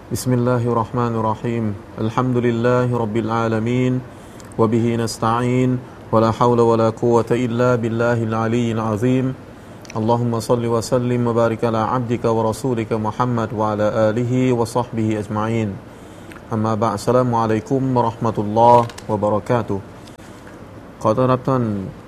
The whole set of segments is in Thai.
بسم الله الرحمن الرحيم الحمد لله رب العالمين وبه نستعين ولا حول ولا قوة إلا بالله العلي العظيم اللهم صل وسلم وبارك على عبدك ورسولك محمد وعلى آله وصحبه أجمعين أما بعد السلام عليكم ورحمة الله وبركاته ขอต้อนรับท่าน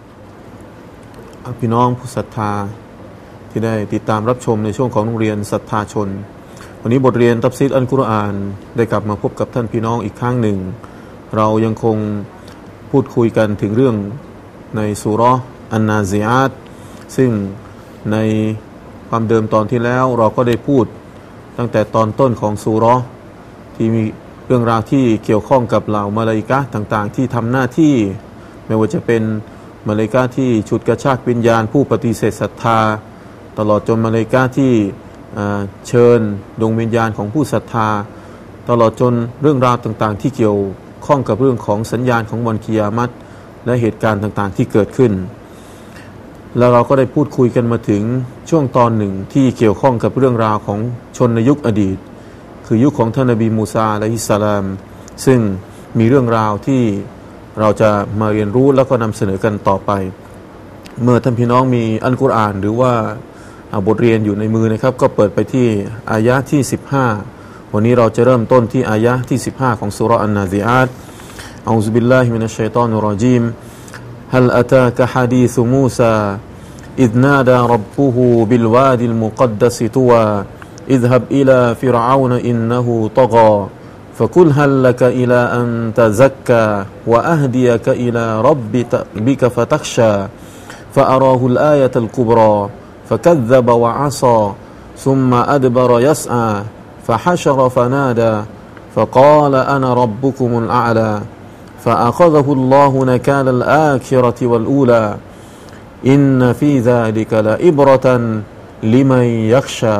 พี่น้องผู้ศรัทธาที่ได้ติดตามรับชมในช่วงของโรงเรียนศรัทธาชนวันนี้บทเรียนตัฟซีรอัลกุรอานได้กลับมาพบกับท่านพี่น้องอีกครั้งหนึ่งเรายังคงพูดคุยกันถึงเรื่องในซูเราะห์อันนาซิอาตซึ่งในความเดิมตอนที่แล้วเราก็ได้พูดตั้งแต่ตอนต้นของซูเราะห์ที่มีเรื่องราวที่เกี่ยวข้องกับเหล่ามะลาอิกะฮ์ต่างๆที่ทำหน้าที่ไม่ว่าจะเป็นมะลาอิกะฮ์ที่ฉุดกระชากวิญญาณผู้ปฏิเสธศรัทธาตลอดจนมะลาอิกะฮ์ที่เชิญดวงวิญญาณของผู้ศรัทธาตลอดจนเรื่องราวต่างๆที่เกี่ยวข้องกับเรื่องของสัญญาณของวันกิยามัตและเหตุการณ์ต่างๆที่เกิดขึ้นแล้วเราก็ได้พูดคุยกันมาถึงช่วงตอนหนึ่งที่เกี่ยวข้องกับเรื่องราวของชนในยุคอดีตคือยุคของท่านนบีมูซาอะลัยฮิสสลามซึ่งมีเรื่องราวที่เราจะมาเรียนรู้แล้วก็นำเสนอกันต่อไปเมื่อท่านพี่น้องมีอัลกุรอานหรือว่าบทเรียนอยู่ในมือนะครับก็เปิดไปที่อายะห์ที่15วันนี้เราจะเริ่มต้นที่อายะห์ที่15ของซูเราะห์อันนาซิอาตอะอูซุบิลลาฮิมินัชชัยฏอนิรเราะญีมฮัลอะตากะฮะดีซุมูซาอิซนาดาร็อบบุฮูบิลวาดิลมุกัดดัสตุวาอิซฮับอิลาฟิรเอานอินนะฮูฏฆาفقل هل لك إلى أن تزكى وأهديك إلى ربك فتخشى فأراه الآية الكبرى فكذب وعصى ثم أدبر يسعى فحشر فنادى فقال أنا ربكم الأعلى فأخذه الله نكال الآخرة والأولى إن في ذلك لعبرة لمن يخشى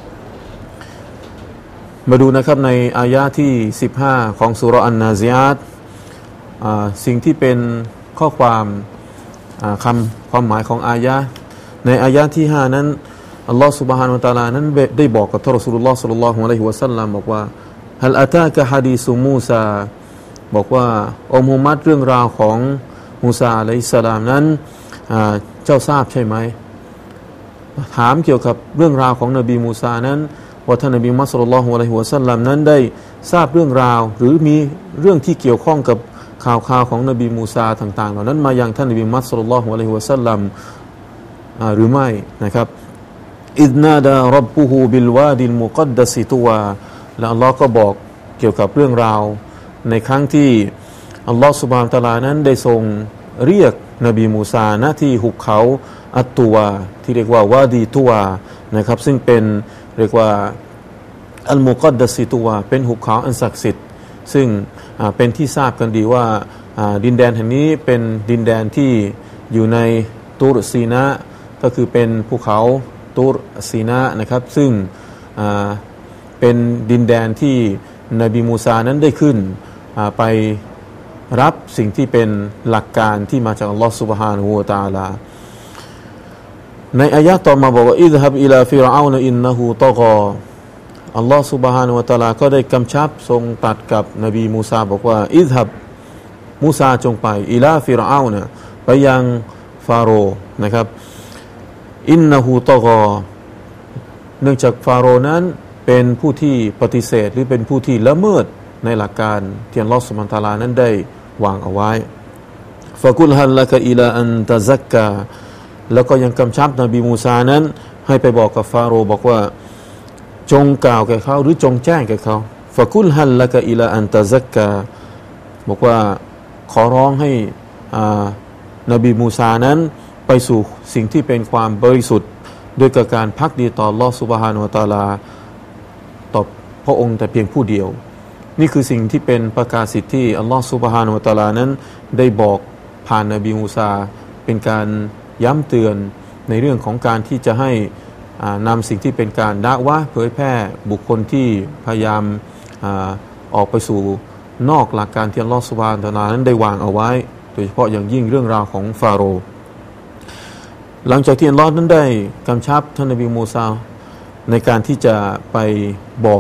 มาดูนะครับในอายะห์ที่15ของซูเราะห์อันนาซิอาตสิ่งที่เป็นข้อความความหมายของอายะห์ในอายะห์ที่5นั้นอัลลอฮฺซุบฮานะฮูวะตะอาลานั้นได้บอกกับท่านรอซูลุลลอฮ์ศ็อลลัลลอฮุอะลัยฮิวะซัลลัมบอกว่าฮัลอะตากะฮะดีซุมูซาบอกว่าโอมุฮัมมัดเรื่องราวของมูซาอะลัยฮิสสลามนั้นเจ้าทราบใช่ไหมถามเกี่ยวกับเรื่องราวของนบีมูซานั้นว่าท่านนบีมุฮัมมัดศ็อลลัลลอฮุอะลัยฮิวะซัลลัมนั้นได้ทราบเรื่องราวหรือมีเรื่องที่เกี่ยวข้องกับข่าวของนบีมูซาต่างๆเหล่านั้นมายังท่านนบีมุฮัมมัดศ็อลลัลลอฮุอะลัยฮิวะซัลลัมหรือไม่นะครับอิซนาดาร็อบบุฮูบิลวาดิลมุกัดดัสตุวาและอัลลอฮ์ก็บอกเกี่ยวกับเรื่องราวในครั้งที่อัลลอฮ์ซุบฮานะฮูวะตะอาลานั้นได้ทรงเรียกนบีมูซาณที่หุบเขาอัตตุวาที่เรียกว่าวาดีตุวานะครับซึ่งเป็นเรียกว่าอัลมุกัดดัสตุวาเป็นหุบเขาอันศักดิ์สิทธิ์ซึ่งเป็นที่ทราบกันดีว่าดินแดนแห่งนี้เป็นดินแดนที่อยู่ในตูรซีนะก็คือเป็นภูเขาตูรซีนะนะครับซึ่งเป็นดินแดนที่นบีมูซานั้นได้ขึ้นไปรับสิ่งที่เป็นหลักการที่มาจากอัลลอฮฺซุบฮานะฮูวะตะอาลาในอายะห์ต่อมาบอกว่าอิซฮับอิลาฟิรเอานอินนะฮูฏฆาอัลลอฮฺซุบฮานะฮูวะตะอาลาก็ได้กำชับทรงตรัสกับนบีมูซาบอกว่าอิซฮับมูซาจงไปอิลาฟิรเอานไปยังฟาโรห์นะครับอินนะฮูฏฆาเนื่องจากฟาโรห์นั้นเป็นผู้ที่ปฏิเสธหรือเป็นผู้ที่ละเมิดในหลักการที่อัลลอฮฺซุบฮานะฮูวะตะอาลานั้นได้วางเอาไว้ฟะกุลฮัลละกะอิลาอันตะซักกาแล้วก็ยังกำชับนบีมูซานั้นให้ไปบอกกับฟาโรห์บอกว่าจงกล่าวแก่เขาหรือจงแจ้งแก่เขาฟะกุลฮัลละกะอิลาอันตะซักกาบอกว่าขอร้องให้นบีมูซานั้นไปสู่สิ่งที่เป็นความบริสุทธิ์ด้วยการพักดีต่ออัลเลาะห์ซุบฮานะฮูวะตะอาลาต่อพระองค์แต่เพียงผู้เดียวนี่คือสิ่งที่เป็นประกาศสิทธิ์ที่อัลเลาะห์ซุบฮานะฮูวะตะอาลานั้นได้บอกผ่านนบีมูซาเป็นการย้ำเตือนในเรื่องของการที่จะให้นำสิ่งที่เป็นการดะวะห์เผยแพร่บุคคลที่พยายามออกไปสู่นอกหลักการที่อัลเลาะห์ซุบฮานะฮูวะตะอาลานั้นได้วางเอาไว้โดยเฉพาะอย่างยิ่งเรื่องราวของฟาโรห์หลังจากที่อัลเลาะห์นั้นได้กำชับท่านนบีมูซาในการที่จะไปบอกกับ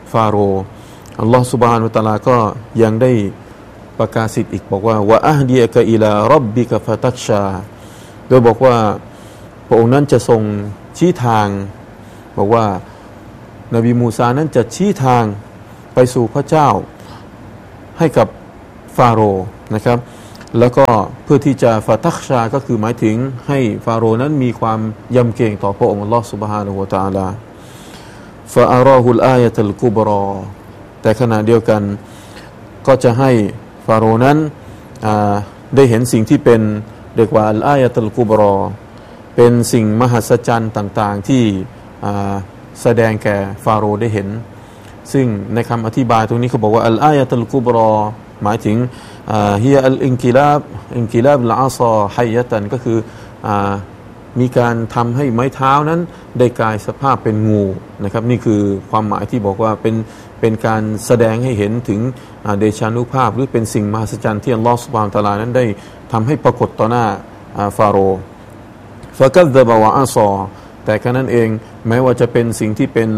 ฟาโรห์อัลลอฮฺซุบฮานะฮูวะตะอาลาก็ยังได้ประกาศสิทธิ์อีกบอกว่าวะอะฮดียะกะอิลาร็อบบิกะฟะตักชาโดยบอกว่าพระองค์นั้นจะทรงชี้ทางบอกว่านบีมูซานั้นจะชี้ทางไปสู่พระเจ้าให้กับฟาโรห์นะครับแล้วก็เพื่อที่จะฟะตักชาก็คือหมายถึงให้ฟาโรห์นั้นมีความยำเกรงต่อพระองค์อัลลอฮฺซุบฮานะฮูวะตะอาลาฟะอาราฮุลอายะตัลกุบรอแต่ขณะเดียวกันก็จะให้ฟาโรห์นั้นได้เห็นสิ่งที่เป็นเรียกว่าอัลอายะตัลกุบรอเป็นสิ่งมหัศจรรย์ต่างๆที่แสดงแก่ฟาโรห์ได้เห็นซึ่งในคำอธิบายตรงนี้เขาบอกว่าอัลอายะตัลกุบรอหมายถึงฮิยะอัลอินกิลาบลอาซอฮัยยะตันก็คือมีการทำให้ไม้เท้านั้นได้กลายสภาพเป็นงูนะครับนี่คือความหมายที่บอกว่าเป็นการแสดงให้เห็นถึงเดชานุภาพหรือเป็นสิ่งมหัศจรรย์ที่อัลลอฮฺซุบฮานะฮูวะตะอาลานั้นได้ทำให้ปรากฏต่อหน้าฟาโรห์ฟะกัซซะบะวะอาซอแต่ขณะนั้นเองแม้ว่าจะเป็นสิ่งที่เป็น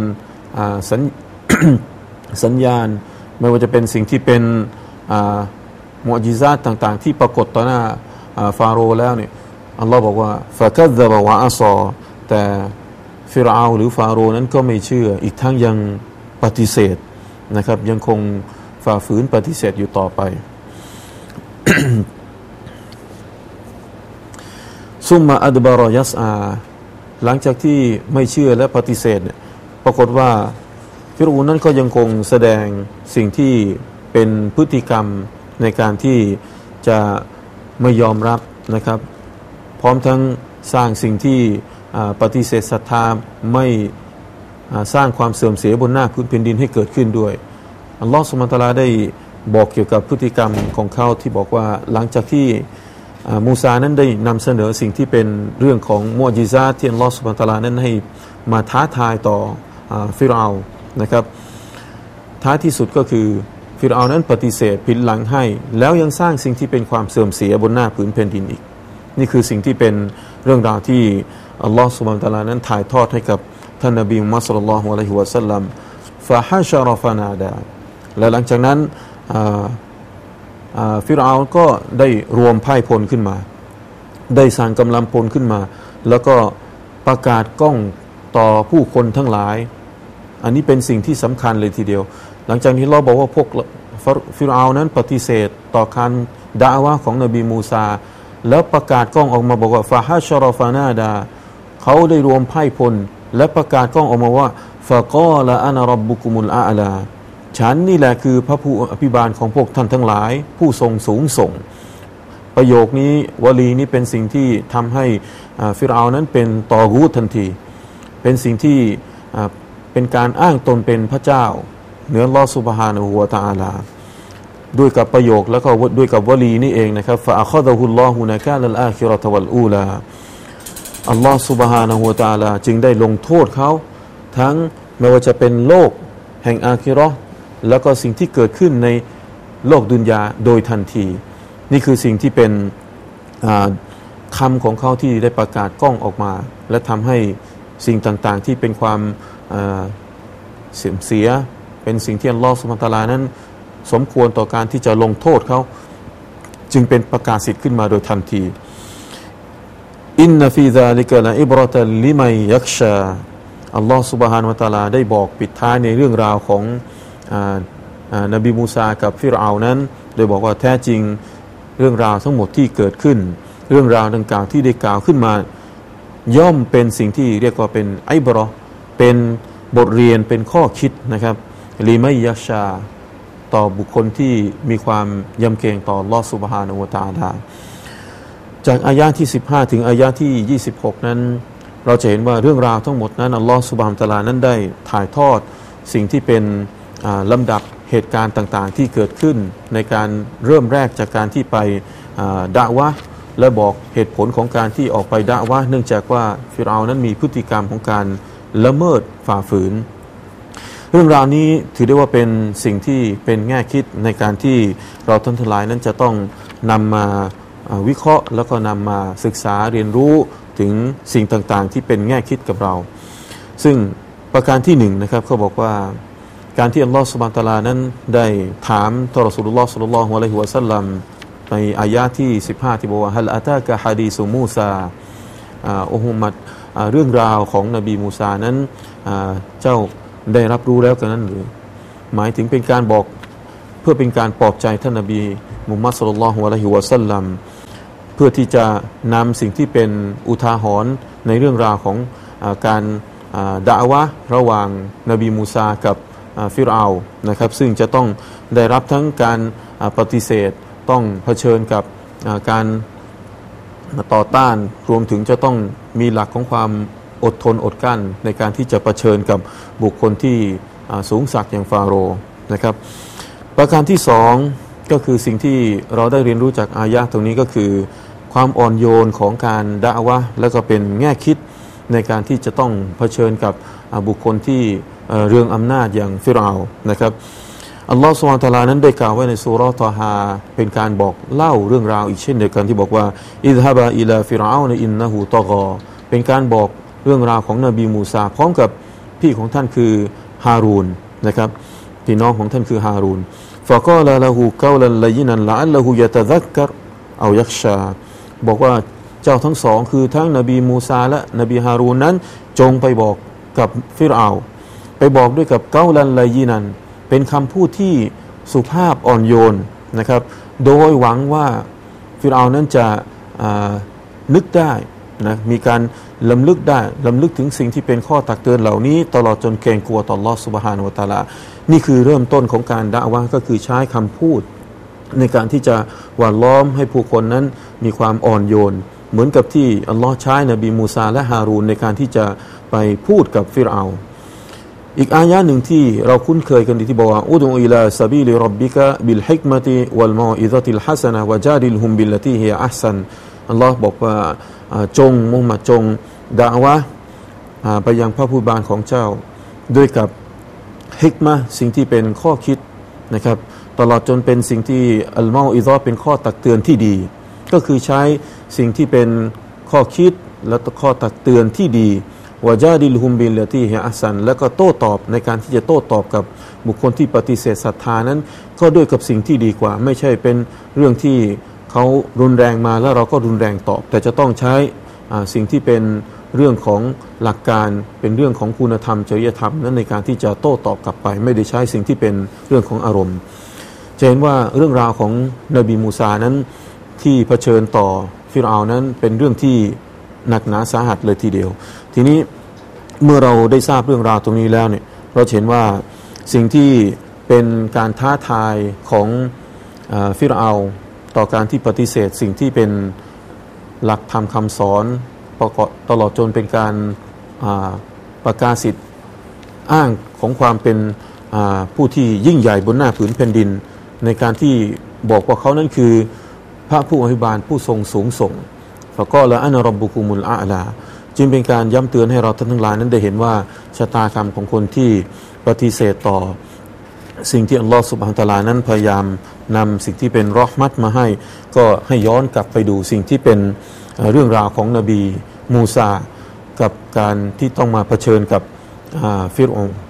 สัญญาณไม่ว่าจะเป็นสิ่งที่เป็นมุอ์ญิซาตต่างๆที่ปรากฏต่อหน้าฟาโรห์แล้วเนี่ยอัลลอฮ์บอกว่าฟะกัซซะบะวะอาซอแต่ฟิรเอาหรือฟาโรห์นั้นก็ไม่เชื่ออีกทั้งยังปฏิเสธนะครับยังคงฝ่าฝืนปฏิเสธอยู่ต่อไป ซุมมาอัดบารอยัสอาหลังจากที่ไม่เชื่อและปฏิเสธเนี่ยปรากฏว่าฟิรเอานั้นก็ยังคงแสดงสิ่งที่เป็นพฤติกรรมในการที่จะไม่ยอมรับนะครับพร้อมทั้งสร้างสิ่งที่ปฏิเสธศรัทธาไม่สร้างความเสื่อมเสียบนหน้าพื้นแผ่นดินให้เกิดขึ้นด้วยอัลลอฮฺซุบฮานะฮูวะตะอาลาได้บอกเกี่ยวกับพฤติกรรมของเขาที่บอกว่าหลังจากที่มูซานั้นได้นำเสนอสิ่งที่เป็นเรื่องของมุอ์ญิซาตที่อัลลอฮฺซุบฮานะฮูวะตะอาลานั้นให้มาท้าทายต่อฟิรเอานะครับท้ายที่สุดก็คือฟิรเอานั้นปฏิเสธผินหลังให้แล้วยังสร้างสิ่งที่เป็นความเสื่อมเสียบนหน้าผืนแผ่นดินอีกนี่คือสิ่งที่เป็นเรื่องราวที่อัลลอฮฺซุบฮานะฮูวะตะอาลานั้นถ่ายทอดให้กับท่านนบีมุฮัมมัดศ็อลลัลลอฮุอะลัยฮิวะซัลลัมฟะฮะชะรอฟะนาดาและหลังจากนั้นฟิรเอาก็ได้รวมไพร่พลขึ้นมาได้สั่งกำลังพลขึ้นมาแล้วก็ประกาศก้องต่อผู้คนทั้งหลายอันนี้เป็นสิ่งที่สำคัญเลยทีเดียวหลังจากนี้เราบอกว่าพวกฟิรเอานั้นปฏิเสธต่อการดะอ์วะห์ของนบีมูซาแล้วประกาศก้องออกมาบอกว่าฟะฮะชะรอฟะนาดาเขาได้รวมไพร่พลและประกาศก้องออกมาว่าฟะกอละอะนะร็อบบุกุมุลอาลาฉันนี่แหละคือพระผู้อภิบาลของพวกท่านทั้งหลายผู้ทรงสูงส่งประโยคนี้วลีนี้เป็นสิ่งที่ทำให้ฟิรเอานั้นเป็นตอกูฏทันทีเป็นสิ่งที่เป็นการอ้างตนเป็นพระเจ้าเหนืออัลเลาะห์ซุบฮานะฮูวะตะอาลาด้วยกับประโยคแล้วก็ด้วยกับวลีนี้เองนะครับฟะอะคอซะฮุลลอฮุนะกานัลอาคิเราะฮ์วัลอูลาอัลลอฮ์ซุบฮานะฮูวะตะอาลาจึงได้ลงโทษเขาทั้งไม่ว่าจะเป็นโลกแห่งอาคิเราะห์แล้วก็สิ่งที่เกิดขึ้นในโลกดุนยาโดยทันทีนี่คือสิ่งที่เป็นคำของเขาที่ได้ประกาศก้องออกมาและทำให้สิ่งต่างๆที่เป็นความเสื่อมเสียเป็นสิ่งที่อัลลอฮฺซุบฮานะฮูวะตะอาลานั้นสมควรต่อการที่จะลงโทษเขาจึงเป็นประกาศสิทธิ์ขึ้นมาโดยทันทีอินนฟีซาลิกะละอิบเราะตันลิมัยยักชาอัลลอฮฺซุบฮานะฮูวะตะอาลาได้บอกปิดท้ายในเรื่องราวของนบีมูซากับฟิรเอานั้นโดยบอกว่าแท้จริงเรื่องราวทั้งหมดที่เกิดขึ้นเรื่องราวดังกล่าวที่ได้กล่าวขึ้นมาย่อมเป็นสิ่งที่เรียกว่าเป็นไอบเราะห์เป็นบทเรียนเป็นข้อคิดนะครับลิมัยยักชาต่อบุคคลที่มีความยำเกรงต่ออัลเลาะห์ซุบฮานะฮูวะตะอาลาจากอายะห์ที่15ถึงอายะห์ที่26นั้นเราจะเห็นว่าเรื่องราวทั้งหมดนั้นอัลเลาะห์ซุบฮานะฮูวะตะอาลานั้นได้ถ่ายทอดสิ่งที่เป็นลำดับเหตุการณ์ต่างๆที่เกิดขึ้นในการเริ่มแรกจากการที่ไปดะอ์วะห์และบอกเหตุผลของการที่ออกไปดะอ์วะห์เนื่องจากว่าฟิรเอานั้นมีพฤติกรรมของการละเมิดฝ่าฝืนเรื่องราวนี้ถือได้ว่าเป็นสิ่งที่เป็นแง่คิดในการที่เราท่านทั้งหลายนั้นจะต้องนำมาวิเคราะห์แล้วก็นำมาศึกษาเรียนรู้ถึงสิ่งต่างๆที่เป็นแง่คิดกับเราซึ่งประการที่1นะครับเขาบอกว่าการที่อัลลอฮฺซุบฮานะฮูวะตะอาลานั้นได้ถามท่านรอซูลุลลอฮ์ ศ็อลลัลลอฮุอะลัยฮิวะซัลลัมในอายะห์ที่15ที่บอกว่าฮัลอาตากะฮะดีซุมูซาโอฮุมัดเรื่องราวของนบีมูซานั้นเจ้าได้รับรู้แล้วกันนั้นหรือหมายถึงเป็นการบอกเพื่อเป็นการปลอบใจท่านนบีมุฮัมมัด ศ็อลลัลลอฮุอะลัยฮิวะซัลลัมเพื่อที่จะนำสิ่งที่เป็นอุทาหรณ์ในเรื่องราวของการดะอ์วะห์ระหว่างนบีมูซากับฟิรเอาน์นะครับซึ่งจะต้องได้รับทั้งการปฏิเสธต้องเผชิญกับการต่อต้านรวมถึงจะต้องมีหลักของความอดทนอดกลั้นในการที่จะเผชิญกับบุคคลที่สูงสักอย่างฟาโรห์นะครับประการที่สองก็คือสิ่งที่เราได้เรียนรู้จากอายะห์ตรงนี้ก็คือความอ่อนโยนของการดะอ์วะห์และก็เป็นแง่คิดในการที่จะต้องเผชิญกับบุคคลที่เรื่องอำนาจอย่างฟิรเอาน์นะครับอัลลอฮฺซุบฮานะฮูวะตะอาลานั้นได้กล่าวไว้ในซูเราะห์ฏอฮาเป็นการบอกเล่าเรื่องราวอีกเช่นเดียวกันที่บอกว่าอิซฮะบะอิลาฟิรเอานอินนะฮูตอฆอเป็นการบอกเรื่องราวของนบีมูซาพร้อมกับพี่ของท่านคือฮารูนนะครับพี่น้องของท่านคือฮารูนฟะกอลาละฮูกอลันลัยนันละอัลละฮูยะตะซักกัรเอายักชาบอกว่าเจ้าทั้งสองคือทั้งนบีมูซาและนบีฮารูนนั้นจงไปบอกกับฟิรเอาน์ไปบอกด้วยกับเกาลันลัยนันเป็นคำพูดที่สุภาพอ่อนโยนนะครับโดยหวังว่าฟิรเอาน์นั้นจะนึกได้นะมีการลำลึกถึงสิ่งที่เป็นข้อตักเตือนเหล่านี้ตลอดจนเกรงกลัวต่ออัลเลาะห์ซุบฮานะฮูวะตะอาลานี่คือเริ่มต้นของการดะอ์วะห์ก็คือใช้คำพูดในการที่จะหว่านล้อมให้ผู้คนนั้นมีความอ่อนโยนเหมือนกับที่อัลลอฮ์ใช้นบีมูซาและฮารูนในการที่จะไปพูดกับฟิรเอาน์อีกอายะห์หนึ่งที่เราคุ้นเคยกันดีที่บอกว่าอุดุอิลาซะบีลิร็อบบิกะบิลฮิกมะติวัลมออิซะติลฮะซะนะฮ์วะจาดิลฮุมบิลลตีฮิยะอัฮซันอัลลอฮ์บอกว่าจงมุฮัมมัดจงดะอ์วะห์ไปยังพระผู้บานของเจ้าด้วยกับฮิกมะห์สิ่งที่เป็นข้อคิดนะครับตลอดจนเป็นสิ่งที่อัลมออิซะเป็นข้อตักเตือนที่ดีก็คือใช้สิ่งที่เป็นข้อคิดและข้อตักเตือนที่ดีวะจาดิลฮุมบิลลตีฮิยะอัฮซันแล้วก็โต้ตอบในการที่จะโต้ตอบกับบุคคลที่ปฏิเสธศรัทธานั้นก็ด้วยกับสิ่งที่ดีกว่าไม่ใช่เป็นเรื่องที่เขารุนแรงมาแล้วเราก็รุนแรงตอบแต่จะต้องใช้สิ่งที่เป็นเรื่องของหลักการเป็นเรื่องของคุณธรรมจริยธรรมนั้นในการที่จะโต้ตอบกลับไปไม่ได้ใช้สิ่งที่เป็นเรื่องของอารมณ์จะเห็นว่าเรื่องราวของนบีมูซานั้นที่เผชิญต่อฟิรเอาน์นั้นเป็นเรื่องที่หนักหนาสาหัสเลยทีเดียวทีนี้เมื่อเราได้ทราบเรื่องราวตรงนี้แล้วเนี่ยเราเห็นว่าสิ่งที่เป็นการท้าทายของฟิรเอาน์ต่อการที่ปฏิเสธสิ่งที่เป็นหลักธรรมคำสอนตลอดจนเป็นการประกาศสิทธิ์อ้างของความเป็นผู้ที่ยิ่งใหญ่บนหน้าผืนแผ่นดินในการที่บอกว่าเขานั้นคือพระผู้อภิบาลผู้ทรงสูงส่งแล้วก็ละอันร็อบบุกุมุลอาลาจึงเป็นการย้ำเตือนให้เราท่านทั้งหลายนั้นได้เห็นว่าชะตากรรมของคนที่ปฏิเสธต่อสิ่งที่อัลลอฮฺซุบฮานะฮูวะตะอาลานั้นพยายามนำสิ่งที่เป็นเราะห์มัตมาให้ก็ให้ย้อนกลับไปดูสิ่งที่เป็นเรื่องราวของนบีมูซากับการที่ต้องมาเผชิญกับฟิรเอาน์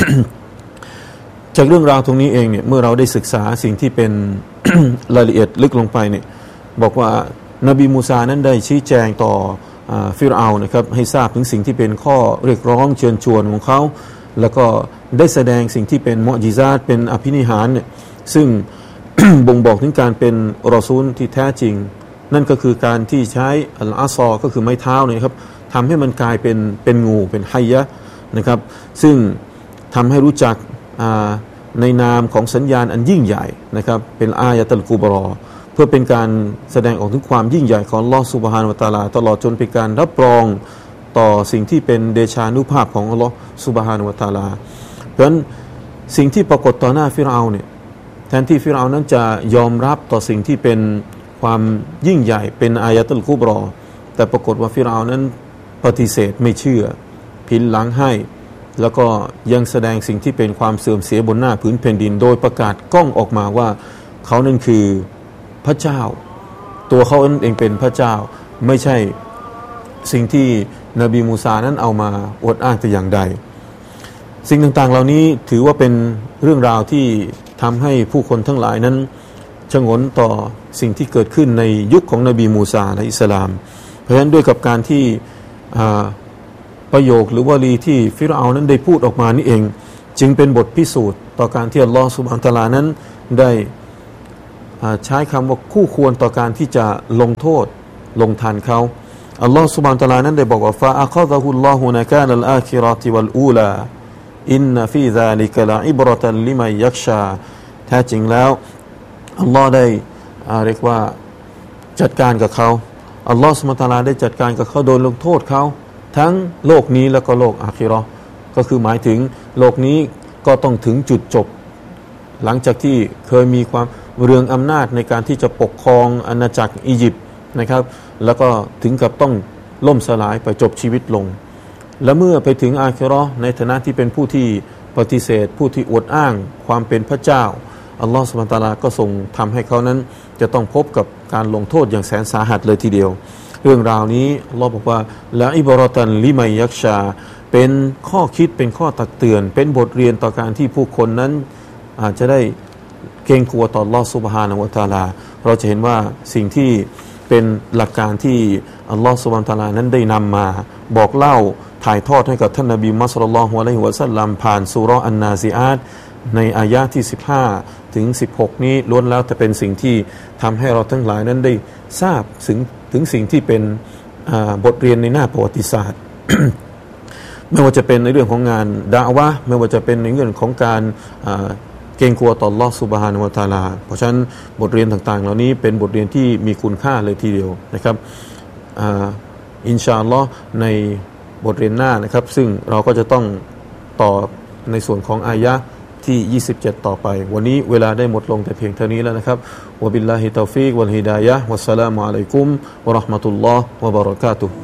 จากเรื่องราวตรงนี้เองเนี่ยเมื่อเราได้ศึกษาสิ่งที่เป็น รายละเอียดลึกลงไปเนี่ยบอกว่านบีมูซานั้นได้ชี้แจงต่อฟิรเอาน์นะครับให้ทราบถึงสิ่งที่เป็นข้อเรียกร้องเชิญชวนของเขาแล้วก็ได้แสดงสิ่งที่เป็นมุอ์ญิซาตเป็นอภินิหารเนี่ยซึ่ง บ่งบอกถึงการเป็นรอซูลที่แท้จริงนั่นก็คือการที่ใช้อัลอาซอก็คือไม้เท้าเนี่ยครับทำให้มันกลายเป็นงูเป็นไฮยะนะครับซึ่งทำให้รู้จักในนามของสัญญาณอันยิ่งใหญ่นะครับเป็นอายะตุลกุบรอเพื่อเป็นการแสดงออกถึงความยิ่งใหญ่ของอัลเลาะห์ซุบฮานะฮูวะตะอาลาตลอดจนเป็นการรับรองต่อสิ่งที่เป็นเดชานุภาพของอัลเลาะห์ซุบฮานะฮูวะตะอาลาเพราะฉะนั้นสิ่งที่ปรากฏต่อหน้าฟิรเอาน์เนี่ยแทนที่ฟิรเอาน์นั้นจะยอมรับต่อสิ่งที่เป็นความยิ่งใหญ่เป็นอายะตุลกุบรอแต่ปรากฏว่าฟิรเอาน์นั้นปฏิเสธไม่เชื่อพินหลังให้แล้วก็ยังแสดงสิ่งที่เป็นความเสื่อมเสียบนหน้าพื้นแผ่นดินโดยประกาศก้องออกมาว่าเขานั้นคือพระเจ้าตัวเขาเองเป็นพระเจ้าไม่ใช่สิ่งที่นบีมูซานั้นเอามาอวดอ้างแต่อย่างใดสิ่งต่างๆเหล่านี้ถือว่าเป็นเรื่องราวที่ทำให้ผู้คนทั้งหลายนั้นชงนต่อสิ่งที่เกิดขึ้นในยุคของนบีมูซาอะลัยฮิสสลามเพราะฉะนั้นด้วยกับการที่ประโยคหรือวลีที่ฟิรเอานั้นได้พูดออกมานี่เองจึงเป็นบทพิสูจน์ต่อการที่อัลลอฮฺซุบฮานะฮูวะตะอาลานั้นได้ใช้คำว่าคู่ควรต่อการที่จะลงโทษลงทันเขาอัลลอฮฺซุบฮานะฮูวะตะอาลานั้นได้บอกว่าฟาอัคซะฮุลลอฮุนะกานัลอาคิเราะติวัลอูลาอินนะฟีซาลิกะละอิบเราะตันลิมันยักชาแท้จริงแล้วอัลลอฮ์ได้เรียกว่าจัดการกับเขาอัลลอฮ์ซุบฮานะฮูวะตะอาลาได้จัดการกับเขาโดยลงโทษเขาทั้งโลกนี้แล้วก็โลกอาคิเราะห์ก็คือหมายถึงโลกนี้ก็ต้องถึงจุดจบหลังจากที่เคยมีความเรืองอำนาจในการที่จะปกครองอาณาจักรอียิปต์นะครับแล้วก็ถึงกับต้องล่มสลายไปจบชีวิตลงและเมื่อไปถึงอาคิเราะห์ในฐานะที่เป็นผู้ที่ปฏิเสธผู้ที่อวดอ้างความเป็นพระเจ้าอัลลอฮฺซุบฮานะฮูวะตะอาลาก็ทรงทำให้เขานั้นจะต้องพบกับการลงโทษอย่างแสนสาหัสเลยทีเดียวเรื่องราวนี้อัลลอฮฺบอกว่าละอิบเราะตันลิมัยยักชาเป็นข้อคิดเป็นข้อตักเตือนเป็นบทเรียนต่อการที่ผู้คนนั้นอาจจะได้เกรงกลัวต่ออัลลอฮฺซุบฮานะฮูวะตะอาลาเราจะเห็นว่าสิ่งที่เป็นหลักการที่อัลลอฮฺซุบฮานะฮูวะตะอาลานั้นได้นำมาบอกเล่าถ่ายทอดให้กับท่านนบีมุฮัมมัดศ็อลลัลลอฮุอะลัยฮิวะซัลลัมผ่านซูเราะห์อันนาซิอาตในอายะห์ที่15ถึง16นี้ล้วนแล้วแต่เป็นสิ่งที่ทำให้เราทั้งหลายนั้นได้ทราบถึงสิ่งที่เป็นบทเรียนในหน้าประวัติศาสตร์ ไม่ว่าจะเป็นในเรื่องของงานดะอ์วะห์ไม่ว่าจะเป็นในเรื่องของการเกรงกลัวต่ออัลเลาะห์ซุบฮานะฮูวะตะอาลาเพราะฉะนั้นบทเรียนต่างๆเหล่านี้เป็นบทเรียนที่มีคุณค่าเลยทีเดียวนะครับอินชาอัลลอฮ์ในบทเรียนหน้านะครับซึ่งเราก็จะต้องต่อในส่วนของอายะห์ที่27ต่อไปวันนี้เวลาได้หมดลงแต่เพียงเท่านี้แล้วนะครับวะบิลลาฮิตอฟิกวัลฮิดายะฮ์วัสสลามุอะลัยกุมวะเราะห์มะตุลลอฮ์วะบะเราะกาตุฮ์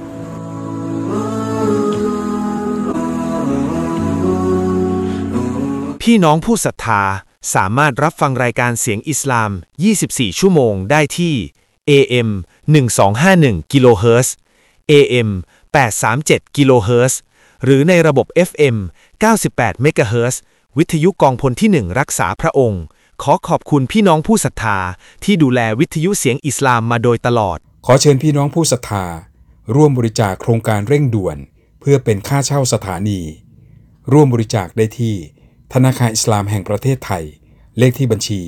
พี่น้องผู้ศรัทธาสามารถรับฟังรายการเสียงอิสลาม24ชั่วโมงได้ที่ AM 1251กิโลเฮิรตซ์ AM 837กิโลเฮิรตซ์หรือในระบบ FM 98เมกะเฮิรตซ์วิทยุกองพลที่1รักษาพระองค์ขอขอบคุณพี่น้องผู้ศรัทธาที่ดูแลวิทยุเสียงอิสลามมาโดยตลอดขอเชิญพี่น้องผู้ศรัทธาร่วมบริจาคโครงการเร่งด่วนเพื่อเป็นค่าเช่าสถานีร่วมบริจาคได้ที่ธนาคารอิสลามแห่งประเทศไทยเลขที่บัญชี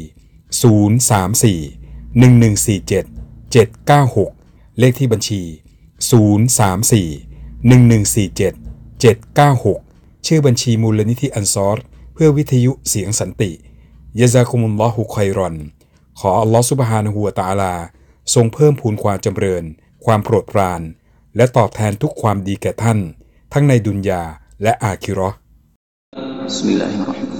034-1147-796เลขที่บัญชี034-1147-796ชื่อบัญชีมูลนิธิอันซอรเพื่อวิทยุเสียงสันติยะซากุมุลลอฮุค็อยรอนขออัลลอฮฺซุบฮานะฮูวะตะอาลาทรงเพิ่มพูนความจำเริญความโปรดปรานและตอบแทนทุกความดีแก่ท่านทั้งในดุนยาและอาคิเราะห์บิสมิลลาฮิรเราะห์มานิรเราะฮีม